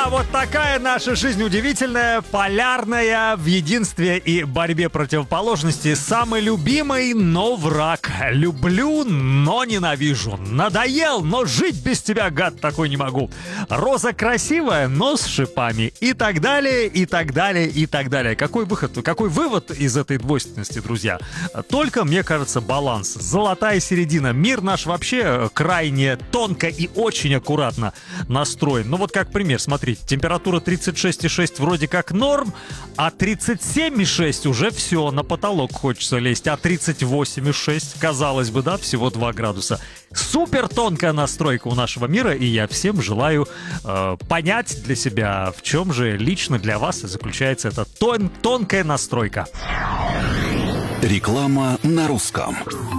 вот такая наша жизнь удивительная, полярная, в единстве и борьбе противоположностей. Самый любимый, но враг. Люблю, но ненавижу. Надоел, но жить без тебя, гад, такой не могу. Роза красивая, но с шипами. И так далее, и так далее, и так далее. Какой выход, какой вывод из этой двойственности, друзья? Только, мне кажется, баланс. Золотая середина. Мир наш вообще крайне тонко и очень аккуратно настроен. Ну вот как пример, смотрите, температура 36,6 вроде как норм, а 37,6 уже все, на потолок хочется лезть, а 38,6, казалось бы, да, всего 2 градуса. Супер тонкая настройка у нашего мира, и я всем желаю понять для себя, в чем же лично для вас заключается эта тонкая настройка. Реклама на русском.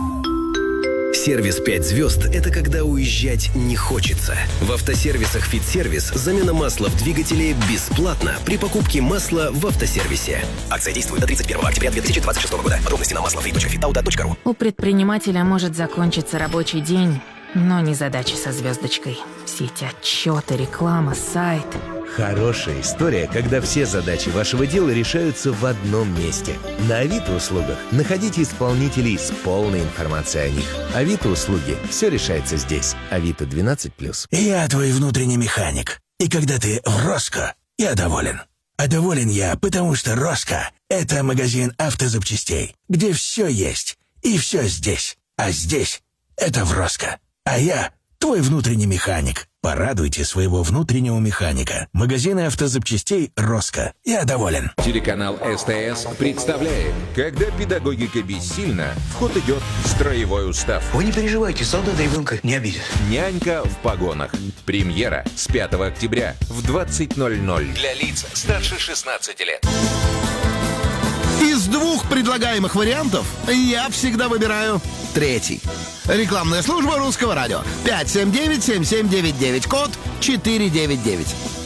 Сервис 5 звезд – это когда уезжать не хочется. В автосервисах «Фитсервис» замена масла в двигателе бесплатно при покупке масла в автосервисе. Акция действует до 31 октября 2026 года. Подробности на maslofree.fitauto.ru. У предпринимателя может закончиться рабочий день, но не задачи со звездочкой. Все эти отчеты, реклама, сайт. Хорошая история, когда все задачи вашего дела решаются в одном месте. На Авито услугах находите исполнителей с полной информацией о них. Авито услуги. Все решается здесь. Авито 12+. Я твой внутренний механик. И когда ты в Роско, я доволен. А доволен я, потому что Роско – это магазин автозапчастей, где все есть и все здесь. А здесь – это в Роско. А я твой внутренний механик. Порадуйте своего внутреннего механика. Магазины автозапчастей «Роско». Я доволен. Телеканал СТС представляет, когда педагогика бессильна, в ход идет строевой устав. Вы не переживайте, солдат ребенка не обидит. Нянька в погонах. Премьера с 5 октября в 20:00 для лиц старше 16 лет. Из 2 предлагаемых вариантов я всегда выбираю 3. Рекламная служба Русского радио. 579-7799, код 499.